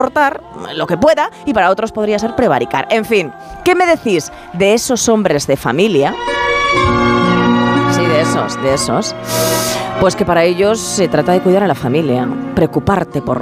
aportar lo que pueda y para otros podría ser prevaricar. En fin, ¿qué me decís de esos hombres de familia? Sí, de esos. Pues que para ellos se trata de cuidar a la familia, preocuparte por